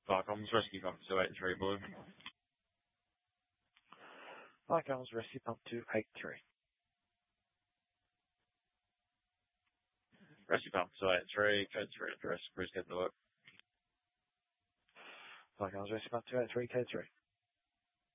Farcoms Rescue Pump 283, boy. Farcoms Rescue Pump 283. Rescue Pump 283, code 3 address, please get to work. Farcoms Rescue Pump 283, code 3.